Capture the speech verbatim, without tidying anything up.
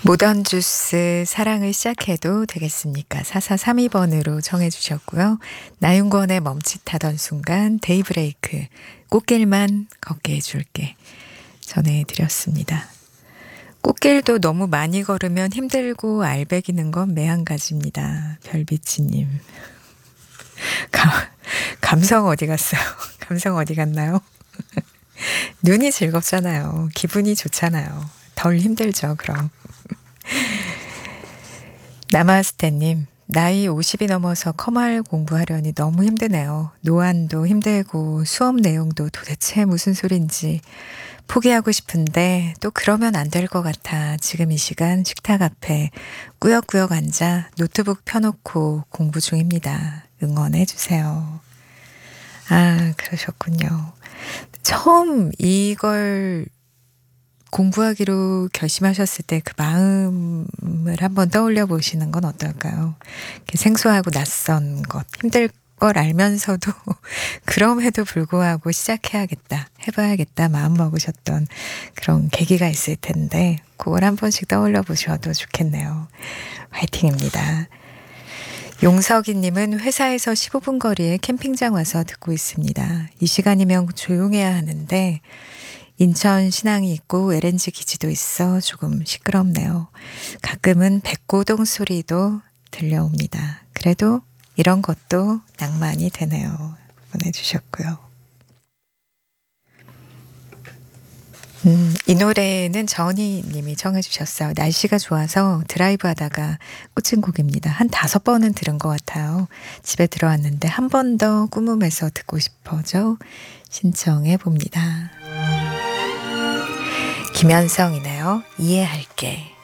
모던 주스 사랑을 시작해도 되겠습니까? 사사삼이 번으로 정해 주셨고요. 나윤권의 멈칫하던 순간, 데이브레이크 꽃길만 걷게 해줄게 전해드렸습니다. 꽃길도 너무 많이 걸으면 힘들고 알배기는 건 매한가지입니다. 별비치님. 감, 감성 어디 갔어요? 감성 어디 갔나요? 눈이 즐겁잖아요. 기분이 좋잖아요. 덜 힘들죠, 그럼. 나마스테님, 나이 오십이 넘어서 커말 공부하려니 너무 힘드네요. 노안도 힘들고 수업 내용도 도대체 무슨 소린지 포기하고 싶은데 또 그러면 안 될 것 같아 지금 이 시간 식탁 앞에 꾸역꾸역 앉아 노트북 펴놓고 공부 중입니다. 응원해 주세요. 아, 그러셨군요. 처음 이걸 공부하기로 결심하셨을 때 그 마음을 한번 떠올려 보시는 건 어떨까요? 생소하고 낯선 것, 힘들 걸 알면서도 그럼에도 불구하고 시작해야겠다, 해봐야겠다 마음 먹으셨던 그런 계기가 있을 텐데 그걸 한 번씩 떠올려 보셔도 좋겠네요. 화이팅입니다. 용석이님은 회사에서 십오 분 거리에 캠핑장 와서 듣고 있습니다. 이 시간이면 조용해야 하는데 인천 신항이 있고 엘엔지 기지도 있어 조금 시끄럽네요. 가끔은 백고동 소리도 들려옵니다. 그래도 이런 것도 낭만이 되네요. 보내주셨고요. 음, 이 노래는 정희 님이 청해 주셨어요. 날씨가 좋아서 드라이브 하다가 꽂힌 곡입니다. 한 다섯 번은 들은 것 같아요. 집에 들어왔는데 한 번 더 꾸밈해서 듣고 싶어져 신청해 봅니다. 김현성이네요. 이해할게.